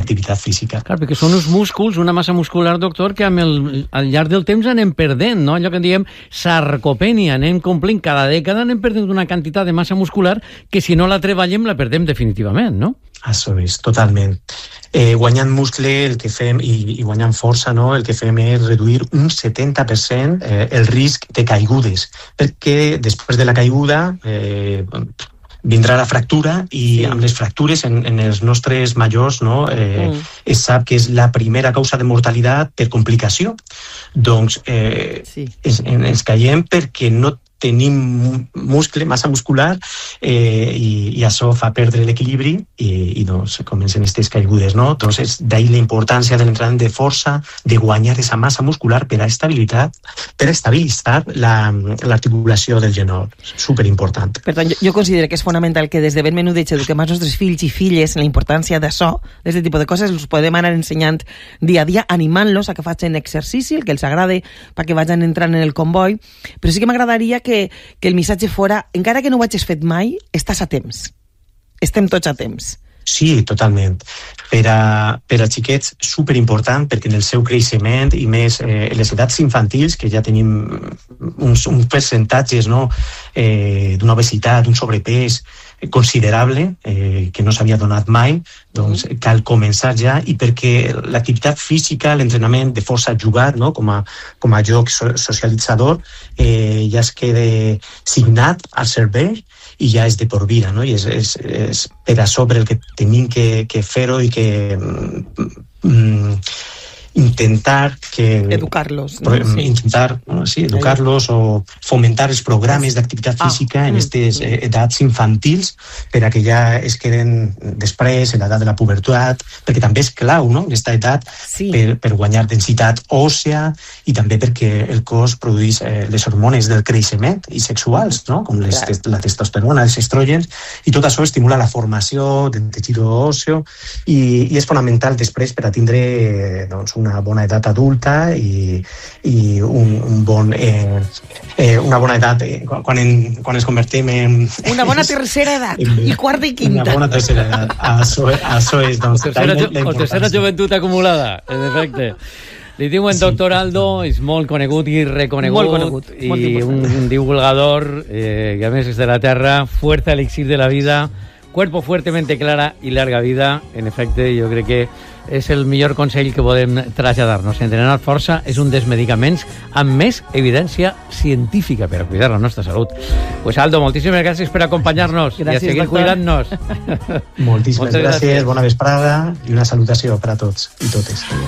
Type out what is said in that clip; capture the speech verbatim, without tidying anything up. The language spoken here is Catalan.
l'activitat física. Clar, perquè són uns músculs, una massa muscular, doctor, que amb el, al llarg del temps anem perdent, no? Allò que en diem sarcopènia, anem complint, cada dècada anem perdent una quantitat de massa muscular que si no la treballem la perdem definitivament, no? Això és, totalment. Eh, guanyant muscle el que fem i, i guanyant força, no? El que fem és reduir un setanta per cent eh, el risc de caigudes, perquè després de la caiguda eh, vindrà la fractura i sí. amb les fractures en, en els nostres majors, no? eh, mm. es sap que és la primera causa de mortalitat per complicació. Doncs eh, sí. es, ens caiem perquè no tenim muscle, massa muscular, eh, i, i això fa perdre l'equilibri i, i doncs, comencen aquestes caigudes, no? Doncs d'ahir la importància de l'entrenament de força, de guanyar aquesta massa muscular per a estabilitat, per a estabilitzar l'articulació la, del genoll. Superimportant. Per tant, jo, jo considero que és fonamental que des de ben menudets eduquem als nostres fills i filles la importància d'això, d'aquest tipus de coses, els podem anar ensenyant dia a dia, animant-los a que facin exercici, el que els agrade, perquè vagin entrant en el comboi, però sí que m'agradaria que Que, que el missatge fora, encara que no ho hagis fet mai, estàs a temps. Estem tots a temps. Sí, totalment. Per a, per a xiquets, superimportant, perquè en el seu creixement, i més eh, les edats infantils, que ja tenim uns, uns percentatges, no? eh, d'una obesitat, d'un sobrepès considerable, eh, que no s'havia donat mai, doncs mm. cal començar ja, i perquè l'activitat física, l'entrenament de força jugat, no? com, a, com a joc so socialitzador, eh, ja es queda signat al cervell i ja és de por vida, no? I és, és, és per a sobre el que tenim que, que fer-ho i que mm, intentar que... Educar-los. No? Sí. Intentar, no? sí, educar-los o fomentar els programes d'activitat física ah, en aquestes mm. edats infantils per a que ja es queden després, en l'edat de la pubertat, perquè també és clau, no?, aquesta edat sí. per, per guanyar densitat òssea i també perquè el cos produeix eh, les hormones del creixement i sexuals, no?, com les, la testosterona, els estrògens, i tot això estimula la formació del teixit òsseo i, i és fonamental després per a tindre eh, doncs, una bona edat adulta i, i un, un bon, eh, eh, una bona edat eh, quan, en, quan ens convertim en... Una bona tercera edat, en, i quarta i quinta. Una bona tercera edat. Això, això és... Doncs, o tercera, jo, o tercera joventut acumulada, en efecte. Li diuen sí. doctor Aldo, és molt conegut i reconegut. Molt conegut. I molt un, un divulgador, eh, que a més és de la Terra, fuerza elixir de la vida, cuerpo fuertemente clara y larga vida. En efecte, jo crec que és el millor consell que podem traslladar-nos. Entrenar força és un dels medicaments amb més evidència científica per a cuidar la nostra salut. Pues Aldo, moltíssimes gràcies per acompanyar-nos i a seguir cuidant-nos. Moltíssimes gràcies, gràcies, bona vesprada i una salutació per a tots i totes.